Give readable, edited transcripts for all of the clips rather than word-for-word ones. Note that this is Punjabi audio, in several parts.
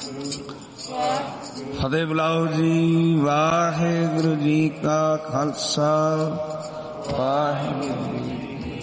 ਫਤਿਹ ਬੁਲਾਓ ਜੀ। ਵਾਹਿਗੁਰੂ ਜੀ ਕਾ ਖਾਲਸਾ, ਵਾਹਿਗੁਰੂ ਜੀ।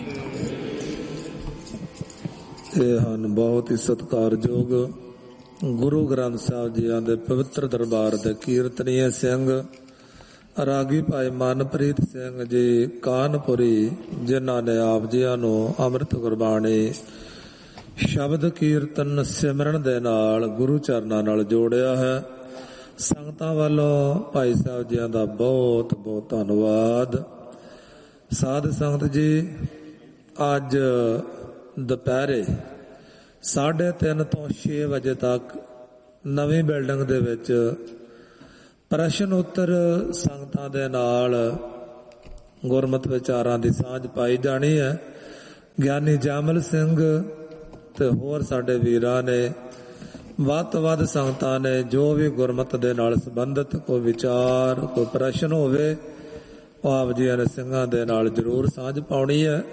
ਇਹ ਹਨ ਬਹੁਤ ਹੀ ਸਤਿਕਾਰਯੋਗ ਗੁਰੂ ਗ੍ਰੰਥ ਸਾਹਿਬ ਜੀਆਂ ਦੇ ਪਵਿੱਤਰ ਦਰਬਾਰ ਦੇ ਕੀਰਤਨੀਏ ਸਿੰਘ ਰਾਗੀ ਭਾਈ ਮਨਪ੍ਰੀਤ ਸਿੰਘ ਜੀ ਕਾਨਪੁਰੀ, ਜਿਨ੍ਹਾਂ ਨੇ ਆਪ ਜੀਆਂ ਨੂੰ ਅੰਮ੍ਰਿਤ ਗੁਰਬਾਣੀ ਸ਼ਬਦ ਕੀਰਤਨ ਸਿਮਰਨ ਦੇ ਨਾਲ ਗੁਰੂ ਚਰਨਾਂ ਨਾਲ ਜੋੜਿਆ ਹੈ। ਸੰਗਤਾਂ ਵੱਲੋਂ ਭਾਈ ਸਾਹਿਬ ਜੀਆਂ ਦਾ ਬਹੁਤ ਬਹੁਤ ਧੰਨਵਾਦ। ਸਾਧ ਸੰਗਤ ਜੀ, ਅੱਜ ਦੁਪਹਿਰੇ 3:30 ਤੋਂ 6 ਵਜੇ ਤੱਕ ਨਵੀਂ ਬਿਲਡਿੰਗ ਦੇ ਵਿੱਚ ਪ੍ਰਸ਼ਨ ਉੱਤਰ ਸੰਗਤਾਂ ਦੇ ਨਾਲ ਗੁਰਮਤਿ ਵਿਚਾਰਾਂ ਦੀ ਸਾਂਝ ਪਾਈ ਜਾਣੀ ਹੈ। ਗਿਆਨੀ ਜਾਮਲ ਸਿੰਘ ਤੇ ਹੋਰ ਸਾਡੇ ਵੀਰਾਂ ਨੇ, ਵੱਧ ਤੋਂ ਵੱਧ ਸੰਗਤਾਂ ਨੇ ਜੋ ਵੀ ਗੁਰਮਤਿ ਦੇ ਨਾਲ ਸੰਬੰਧਿਤ ਕੋਈ ਵਿਚਾਰ, ਕੋਈ ਪ੍ਰਸ਼ਨ ਹੋਵੇ, ਉਹ ਆਪ ਜੀਆਂ ਨੇ ਸਿੰਘਾਂ ਦੇ ਨਾਲ ਜ਼ਰੂਰ ਸਾਂਝ ਪਾਉਣੀ ਹੈ।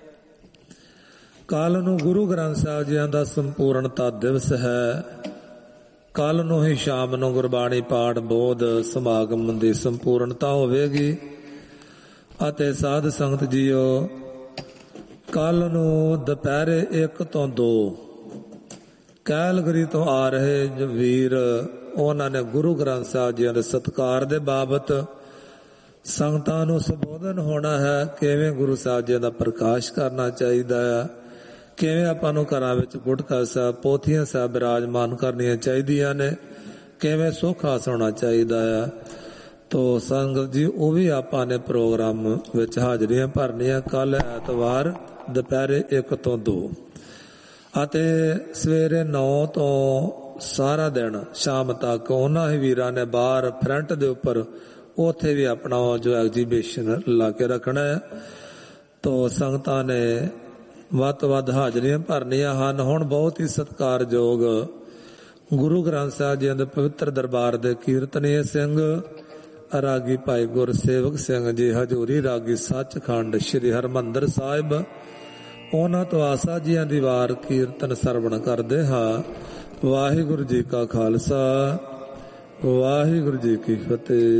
ਕੱਲ ਨੂੰ ਗੁਰੂ ਗ੍ਰੰਥ ਸਾਹਿਬ ਜੀਆਂ ਦਾ ਸੰਪੂਰਨਤਾ ਦਿਵਸ ਹੈ। ਕੱਲ ਨੂੰ ਹੀ ਸ਼ਾਮ ਨੂੰ ਗੁਰਬਾਣੀ ਪਾਠ ਬੋਧ ਸਮਾਗਮ ਦੀ ਸੰਪੂਰਨਤਾ ਹੋਵੇਗੀ। ਅਤੇ ਸਾਧ ਸੰਗਤ ਜੀਓ, ਕੱਲ ਨੂੰ ਦੁਪਹਿਰੇ 1 ਤੋਂ 2 ਕੈਲਗਰੀ ਤੋਂ ਆ ਰਹੇ ਜੋ ਵੀਰ, ਉਹਨਾਂ ਨੇ ਗੁਰੂ ਗ੍ਰੰਥ ਸਾਹਿਬ ਜੀਆਂ ਦੇ ਸਤਿਕਾਰ ਦੇ ਬਾਬਤ ਸੰਗਤਾਂ ਨੂੰ ਸੰਬੋਧਨ ਹੋਣਾ ਹੈ। ਕਿਵੇਂ ਗੁਰੂ ਸਾਹਿਬ ਜੀਆਂ ਦਾ ਪ੍ਰਕਾਸ਼ ਕਰਨਾ ਚਾਹੀਦਾ ਹੈ, ਕਿਵੇਂ ਆਪਾਂ ਨੂੰ ਘਰਾਂ ਵਿੱਚ ਗੁਟਕਾ ਸਾਹਿਬ, ਪੋਥੀਆਂ ਸਾਹਿਬ ਬਿਰਾਜਮਾਨ ਕਰਨੀਆਂ ਚਾਹੀਦੀਆਂ ਨੇ, ਕਿਵੇਂ ਸੁੱਖ ਹਾਸਲ ਹੋਣਾ ਚਾਹੀਦਾ ਹੈ। ਤੋ ਸੰਗਤ ਜੀ, ਉਹ ਵੀ ਆਪਾਂ ਨੇ ਪ੍ਰੋਗਰਾਮ ਵਿੱਚ ਹਾਜ਼ਰੀਆਂ ਭਰਨੀਆਂ ਕੱਲ ਐਤਵਾਰ ਦੁਪਹਿਰੇ 1 ਤੋਂ 2 ਅਤੇ ਸਵੇਰੇ 9 ਤੋਂ ਸਾਰਾ ਦਿਨ ਸ਼ਾਮ ਤੱਕ ਉਹਨਾਂ ਹੀ ਵੀਰਾਂ ਨੇ ਬਾਹਰ ਫਰੰਟ ਦੇ ਉੱਪਰ ਉੱਥੇ ਵੀ ਆਪਣਾ ਜੋ ਐਗਜੀਬਿਸ਼ਨ ਲਾ ਕੇ ਰੱਖਣਾ ਹੈ। ਤੋ ਸੰਗਤਾਂ ਨੇ ਵੱਧ ਤੋਂ ਵੱਧ ਹਾਜ਼ਰੀਆਂ ਭਰਨੀਆਂ ਹਨ। ਹੁਣ ਬਹੁਤ ਹੀ ਸਤਿਕਾਰਯੋਗ ਗੁਰੂ ਗ੍ਰੰਥ ਸਾਹਿਬ ਜੀ ਦੇ ਪਵਿੱਤਰ ਦਰਬਾਰ ਦੇ ਕੀਰਤਨੀਏ ਸਿੰਘ ਰਾਗੀ ਭਾਈ ਗੁਰਸੇਵਕ ਸਿੰਘ ਜੀ ਹਜ਼ੂਰੀ ਰਾਗੀ ਸੱਚਖੰਡ ਸ੍ਰੀ ਹਰਿਮੰਦਰ ਸਾਹਿਬ, ਉਹਨਾਂ ਤੋਂ ਆਸਾ ਜੀਆਂ ਦੀ ਵਾਰ ਕੀਰਤਨ ਸਰਵਣ ਕਰਦੇ ਹਾਂ। ਵਾਹਿਗੁਰੂ ਜੀ ਕਾ ਖਾਲਸਾ, ਵਾਹਿਗੁਰੂ ਜੀ ਕੀ ਫਤਿਹ।